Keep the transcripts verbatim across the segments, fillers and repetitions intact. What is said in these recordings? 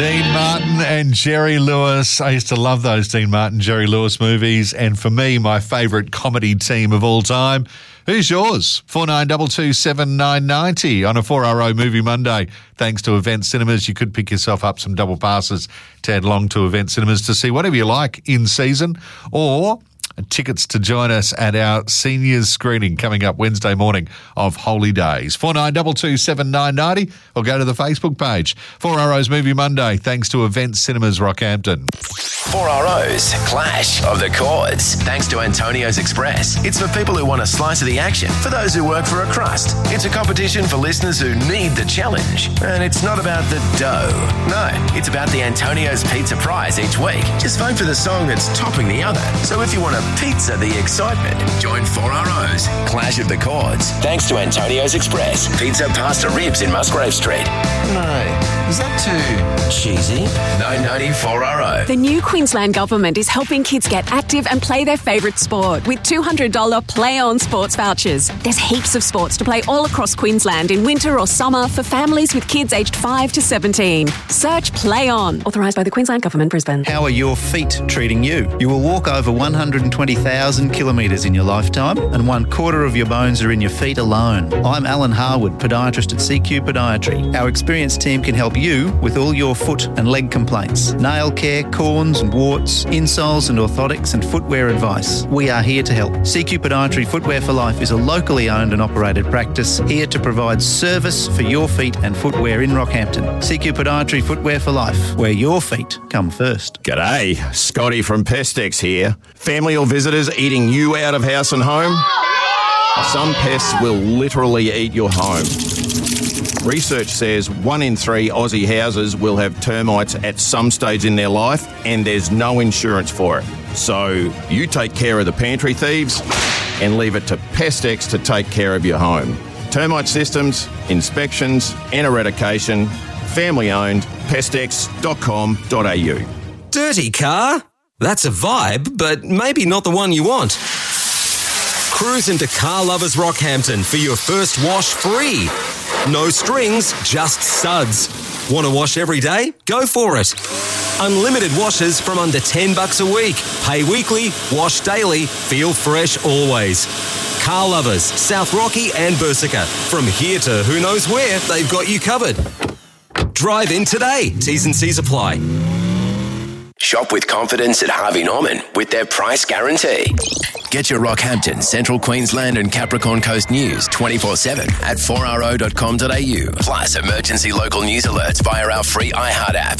Dean Martin and Jerry Lewis. I used to love those Dean Martin, Jerry Lewis movies. And for me, my favourite comedy team of all time. Who's yours? four nine two two seven nine nine zero on a four R O Movie Monday. Thanks to Event Cinemas, you could pick yourself up some double passes to head along to Event Cinemas to see whatever you like in season, or tickets to join us at our seniors screening coming up Wednesday morning of Holy Days. four nine two two seven nine nine zero or go to the Facebook page. four R O's Movie Monday, thanks to Event Cinemas Rockhampton. four R O's Clash of the Chords, thanks to Antonio's Express. It's for people who want a slice of the action, for those who work for a crust. It's a competition for listeners who need the challenge. And it's not about the dough. No, it's about the Antonio's Pizza Prize each week. Just vote for the song that's topping the other. So if you want to pizza the excitement, join four R O's Clash of the Chords, thanks to Antonio's Express. Pizza, pasta, ribs in Musgrave Street. No, is that too cheesy? nine ninety four R O. The new Queensland Government is helping kids get active and play their favourite sport with two hundred dollars Play On sports vouchers. There's heaps of sports to play all across Queensland in winter or summer for families with kids aged five to seventeen. Search Play On. Authorised by the Queensland Government, Brisbane. How are your feet treating you? You will walk over one hundred twenty thousand kilometres in your lifetime, and one quarter of your bones are in your feet alone. I'm Alan Harwood, podiatrist at C Q Podiatry. Our experienced team can help you with all your foot and leg complaints. Nail care, corns and warts, insoles and orthotics and footwear advice. We are here to help. C Q Podiatry Footwear for Life is a locally owned and operated practice here to provide service for your feet and footwear in Rockhampton. C Q Podiatry Footwear for Life, where your feet come first. G'day, Scotty from Pestex here. Family or visitors eating you out of house and home? Some pests will literally eat your home. Research says one in three Aussie houses will have termites at some stage in their life, and there's no insurance for it. So you take care of the pantry thieves and leave it to Pestex to take care of your home. Termite systems, inspections and eradication. Family owned, pestex dot com dot a u. Dirty car? That's a vibe, but maybe not the one you want. Cruise into Car Lovers Rockhampton for your first wash free. No strings, just suds. Want to wash every day? Go for it. Unlimited washes from under ten bucks a week. Pay weekly, wash daily, feel fresh always. Car Lovers, South Rocky and Bersica. From here to who knows where, they've got you covered. Drive in today. T's and C's apply. Shop with confidence at Harvey Norman with their price guarantee. Get your Rockhampton, Central Queensland and Capricorn Coast news twenty-four seven at four r o dot com dot a u. Plus emergency local news alerts via our free iHeart app.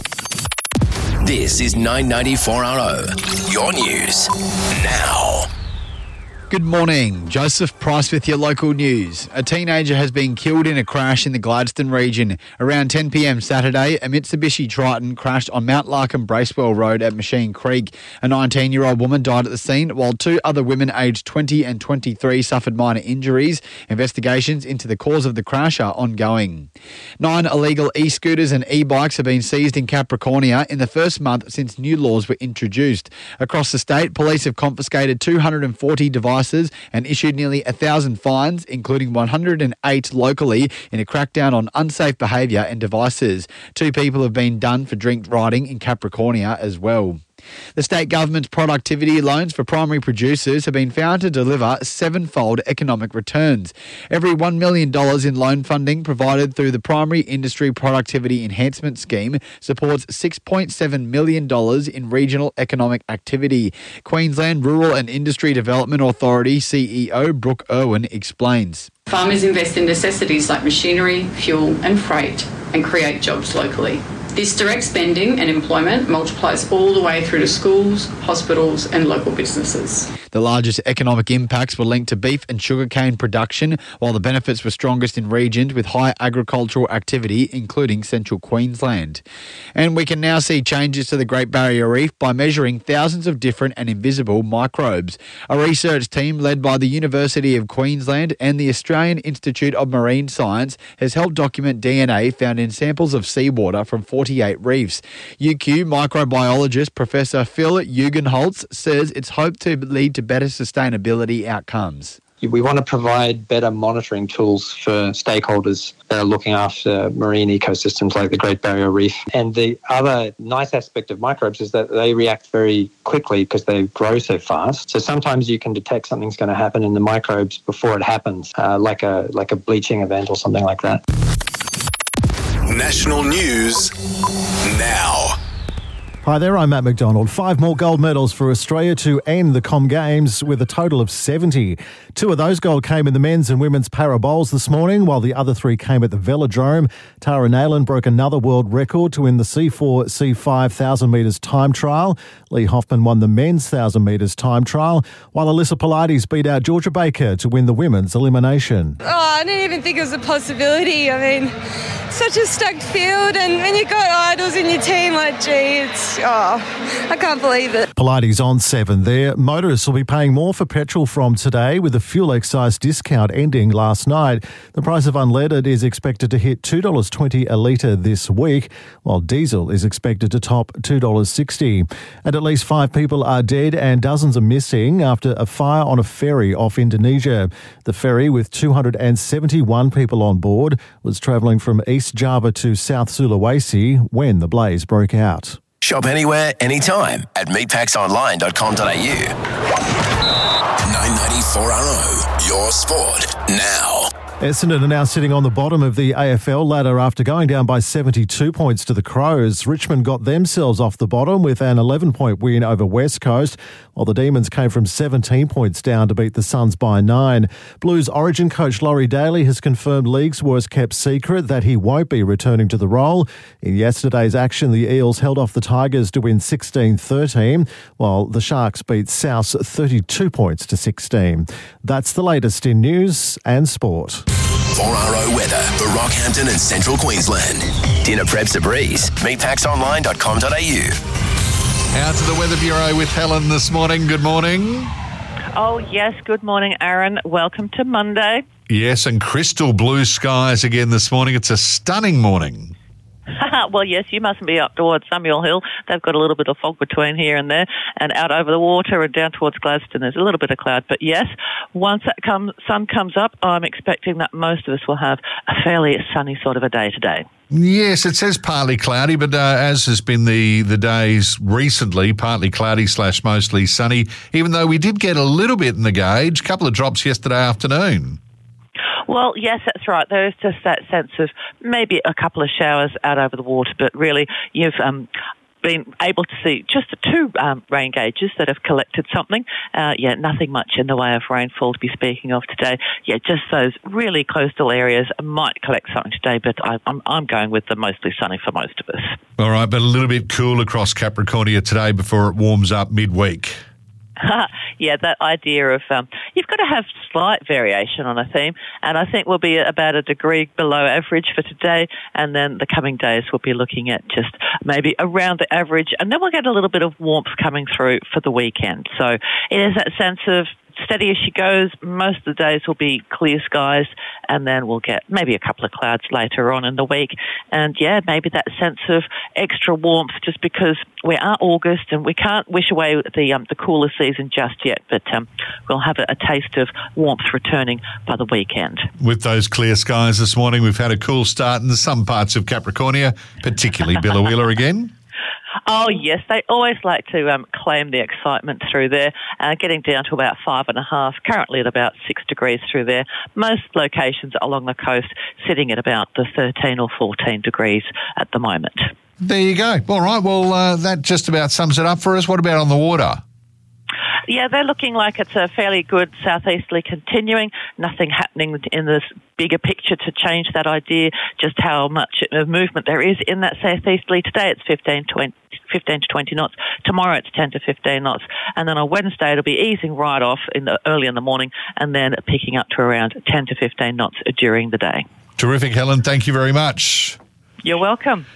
This is nine ninety four R O, your news now. Good morning. Joseph Price with your local news. A teenager has been killed in a crash in the Gladstone region. Around ten p m Saturday, a Mitsubishi Triton crashed on Mount Larkham Bracewell Road at Machine Creek. A nineteen-year-old woman died at the scene, while two other women aged twenty and twenty-three suffered minor injuries. Investigations into the cause of the crash are ongoing. Nine illegal e-scooters and e-bikes have been seized in Capricornia in the first month since new laws were introduced. Across the state, police have confiscated two hundred forty devices and issued nearly one thousand fines, including one hundred eight locally, in a crackdown on unsafe behaviour and devices. Two people have been done for drink riding in Capricornia as well. The state government's productivity loans for primary producers have been found to deliver sevenfold economic returns. Every one million dollars in loan funding provided through the Primary Industry Productivity Enhancement Scheme supports six point seven million dollars in regional economic activity. Queensland Rural and Industry Development Authority C E O Brooke Irwin explains. Farmers invest in necessities like machinery, fuel and freight and create jobs locally. This direct spending and employment multiplies all the way through to schools, hospitals and local businesses. The largest economic impacts were linked to beef and sugarcane production, while the benefits were strongest in regions with high agricultural activity, including central Queensland. And we can now see changes to the Great Barrier Reef by measuring thousands of different and invisible microbes. A research team led by the University of Queensland and the Australian Institute of Marine Science has helped document D N A found in samples of seawater from forty-eight reefs. U Q microbiologist Professor Phil Eugenholtz says it's hoped to lead to better sustainability outcomes. We want to provide better monitoring tools for stakeholders that are looking after marine ecosystems like the Great Barrier Reef. And the other nice aspect of microbes is that they react very quickly because they grow so fast. So sometimes you can detect something's going to happen in the microbes before it happens, uh, like a like a bleaching event or something like that. National news now. Hi there, I'm Matt McDonald. Five more gold medals for Australia to end the Com Games with a total of seventy. Two of those gold came in the men's and women's para bowls this morning, while the other three came at the Velodrome. Tara Nalen broke another world record to win the C four C five one thousand metres time trial. Lee Hoffman won the men's one thousand metres time trial, while Alyssa Pilates beat out Georgia Baker to win the women's elimination. Oh, I didn't even think it was a possibility. I mean, such a stacked field, and when you've got idols in your team, like, gee, it's, oh, I can't believe it. Pilates on seven there. Motorists will be paying more for petrol from today, with the fuel excise discount ending last night. The price of unleaded is expected to hit two dollars twenty a litre this week, while diesel is expected to top two dollars sixty. And at least five people are dead and dozens are missing after a fire on a ferry off Indonesia. The ferry, with two hundred seventy-one people on board, was travelling from East Java to South Sulawesi when the blaze broke out. Shop anywhere, anytime at meatpacks online dot com dot a u. nine ninety-four R O, your sport now. Essendon are now sitting on the bottom of the A F L ladder after going down by seventy-two points to the Crows. Richmond got themselves off the bottom with an eleven-point win over West Coast, while the Demons came from seventeen points down to beat the Suns by nine. Blues Origin coach Laurie Daly has confirmed league's worst-kept secret that he won't be returning to the role. In yesterday's action, the Eels held off the Tigers to win sixteen thirteen, while the Sharks beat South thirty-two points to sixteen. That's the latest in news and sport. four R O weather for Rockhampton and Central Queensland. Dinner prep's a breeze. meatpacks online dot com dot a u. Out to the Weather Bureau with Helen this morning. Good morning. Oh, yes. Good morning, Aaron. Welcome to Monday. Yes, and crystal blue skies again this morning. It's a stunning morning. Well, yes, you mustn't be up towards Samuel Hill. They've got a little bit of fog between here and there, and out over the water and down towards Gladstone, there's a little bit of cloud. But yes, once that come, sun comes up, I'm expecting that most of us will have a fairly sunny sort of a day today. Yes, it says partly cloudy, but uh, as has been the, the days recently, partly cloudy slash mostly sunny, even though we did get a little bit in the gauge, a couple of drops yesterday afternoon. Well, yes, that's right. There is just that sense of maybe a couple of showers out over the water, but really you've um, been able to see just the two um, rain gauges that have collected something. Uh, yeah, nothing much in the way of rainfall to be speaking of today. Yeah, just those really coastal areas might collect something today, but I, I'm, I'm going with the mostly sunny for most of us. All right, but a little bit cool across Capricornia today before it warms up midweek. Yeah, that idea of um, you've got to have slight variation on a theme, and I think we'll be about a degree below average for today, and then the coming days we'll be looking at just maybe around the average, and then we'll get a little bit of warmth coming through for the weekend. So it is that sense of steady as she goes. Most of the days will be clear skies, and then we'll get maybe a couple of clouds later on in the week. And yeah, maybe that sense of extra warmth just because we are August and we can't wish away the um, the cooler season just yet, but um, we'll have a, a taste of warmth returning by the weekend. With those clear skies this morning, we've had a cool start in some parts of Capricornia, particularly Billawheeler again. Oh, yes. They always like to um, claim the excitement through there, uh, getting down to about five and a half, currently at about six degrees through there. Most locations along the coast sitting at about the thirteen or fourteen degrees at the moment. There you go. All right. Well, uh, that just about sums it up for us. What about on the water? Yeah, they're looking like it's a fairly good southeasterly continuing. Nothing happening in this bigger picture to change that idea, just how much of movement there is in that southeasterly. Today it's fifteen, twenty, fifteen to twenty knots. Tomorrow it's ten to fifteen knots. And then on Wednesday it'll be easing right off in the, early in the morning and then picking up to around ten to fifteen knots during the day. Terrific, Helen. Thank you very much. You're welcome.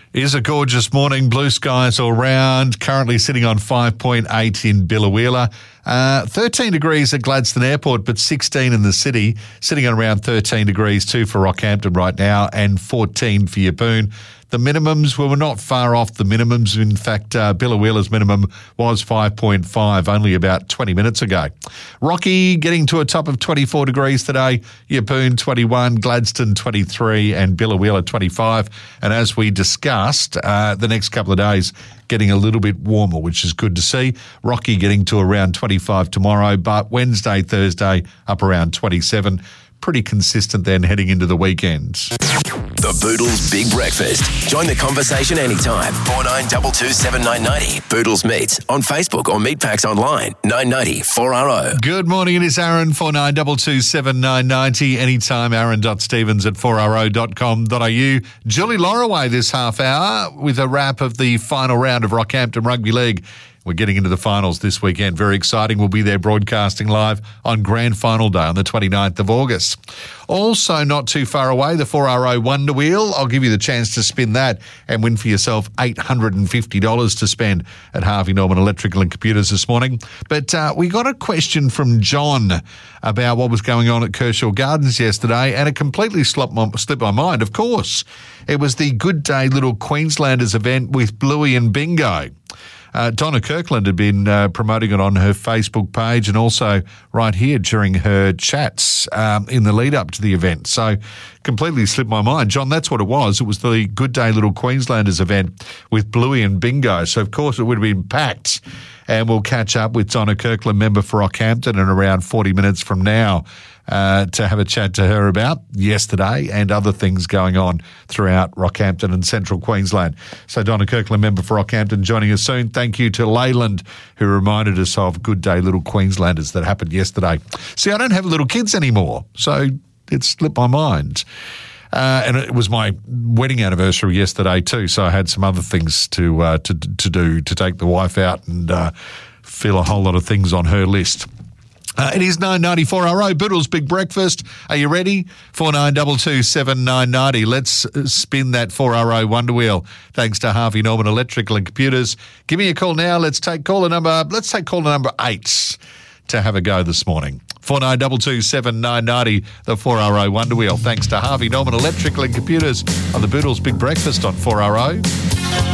Is a gorgeous morning, blue skies all round, currently sitting on five point eight in Biloela, uh, thirteen degrees at Gladstone Airport, but sixteen in the city, sitting on around thirteen degrees too for Rockhampton right now, and fourteen for Yeppoon. The minimums well, were not far off the minimums. In fact, uh, Biloela's minimum was five point five only about twenty minutes ago. Rocky getting to a top of twenty-four degrees today, Yeppoon twenty-one, Gladstone twenty-three and Biloela twenty-five. And as we discussed, uh, the next couple of days getting a little bit warmer, which is good to see. Rocky getting to around twenty-five tomorrow, but Wednesday, Thursday up around twenty-seven. Pretty consistent then heading into the weekend. The Boodles Big Breakfast. Join the conversation anytime. four nine two two, seven nine nine zero. Boodles Meets on Facebook or Meatpacks online. nine ninety four R O. Good morning, it is Aaron, four nine two two, seven nine nine zero. Anytime, aaron.stevens at four r o dot com dot a u. Julie Loraway this half hour with a wrap of the final round of Rockhampton Rugby League. We're getting into the finals this weekend. Very exciting. We'll be there broadcasting live on Grand Final Day on the twenty-ninth of August. Also not too far away, the four R O Wonder Wheel. I'll give you the chance to spin that and win for yourself eight hundred fifty dollars to spend at Harvey Norman Electrical and Computers this morning. But uh, we got a question from John about what was going on at Kershaw Gardens yesterday, and it completely slipped my, slipped my mind, of course. It was the Good Day Little Queenslanders event with Bluey and Bingo. Uh, Donna Kirkland had been uh, promoting it on her Facebook page and also right here during her chats um, in the lead up to the event. So completely slipped my mind. John, that's what it was. It was the Good Day Little Queenslanders event with Bluey and Bingo. So, of course, it would have been packed. And we'll catch up with Donna Kirkland, member for Rockhampton, in around forty minutes from now uh, to have a chat to her about yesterday and other things going on throughout Rockhampton and Central Queensland. So Donna Kirkland, member for Rockhampton, joining us soon. Thank you to Leyland, who reminded us of Good Day Little Queenslanders that happened yesterday. See, I don't have little kids anymore, so it slipped my mind. Uh, and it was my wedding anniversary yesterday too, so I had some other things to uh, to to do, to take the wife out and uh, fill a whole lot of things on her list. Uh, it is nine ninety-four R O, Boodles Big Breakfast. Are you ready? four nine two two, seven nine nine zero. Let's spin that four R O Wonder Wheel. Thanks to Harvey Norman Electrical and Computers. Give me a call now. Let's take caller number, let's take caller number eight to have a go this morning. four nine two two, seven nine nine zero, the four R O Wonder Wheel. Thanks to Harvey Norman Electrical and Computers on the Boodles Big Breakfast on four R O.